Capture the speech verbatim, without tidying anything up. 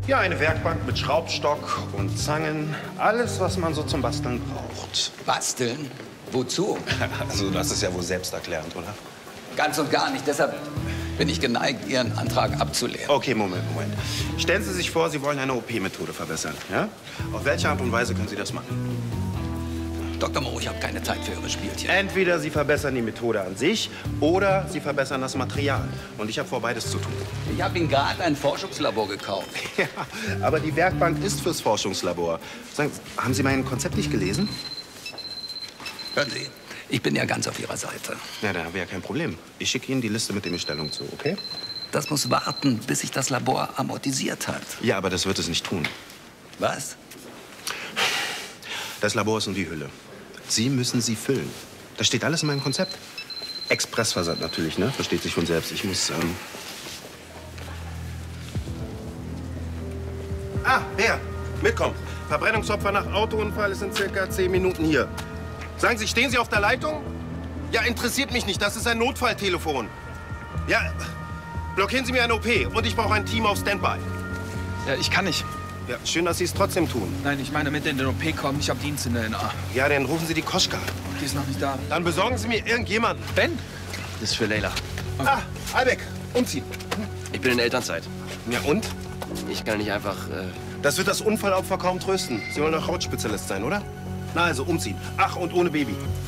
Ja, eine Werkbank mit Schraubstock und Zangen. Alles, was man so zum Basteln braucht. Basteln? Wozu? Also, das ist ja wohl selbsterklärend, oder? Ganz und gar nicht. Deshalb bin ich geneigt, Ihren Antrag abzulehnen. Okay, Moment, Moment. Stellen Sie sich vor, Sie wollen eine O P-Methode verbessern, ja? Auf welche Art und Weise können Sie das machen? Doktor Moreau, ich habe keine Zeit für Ihre Spielchen. Entweder Sie verbessern die Methode an sich oder Sie verbessern das Material. Und ich habe vor, beides zu tun. Ich habe Ihnen gerade ein Forschungslabor gekauft. Ja, aber die Werkbank ist fürs Forschungslabor. Sagen Sie, haben Sie mein Konzept nicht gelesen? Hören Sie, ich bin ja ganz auf Ihrer Seite. Ja, da wäre ja kein Problem. Ich schicke Ihnen die Liste mit den Bestellungen zu, okay? Das muss warten, bis sich das Labor amortisiert hat. Ja, aber das wird es nicht tun. Was? Das Labor ist um die Hülle. Sie müssen sie füllen. Das steht alles in meinem Konzept. Expressversand natürlich, ne? Versteht sich von selbst. Ich muss, ähm... Ah, wer? Mitkommen. Verbrennungsopfer nach Autounfall ist in circa zehn Minuten hier. Sagen Sie, stehen Sie auf der Leitung? Ja, interessiert mich nicht. Das ist ein Notfalltelefon. Ja, blockieren Sie mir eine O P. Und ich brauche ein Team auf Standby. Ja, ich kann nicht. Ja, schön, dass Sie es trotzdem tun. Nein, ich meine mit in den O P kommen. Ich habe Dienst in der N A. Ja, dann rufen Sie die Koschka. Die ist noch nicht da. Dann besorgen Sie mir irgendjemanden. Ben? Das ist für Leila. Okay. Ah, Albeck, umziehen. Ich bin in Elternzeit. Ja, und? Ich kann nicht einfach... Äh Das wird das Unfallopfer kaum trösten. Sie wollen doch Hautspezialist sein, oder? Na also, umziehen. Ach, und ohne Baby.